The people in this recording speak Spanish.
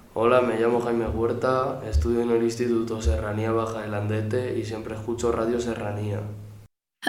Hola, me llamo Jaime Huerta, estudio en el Instituto Serranía Baja de Landete y siempre escucho Radio Serranía.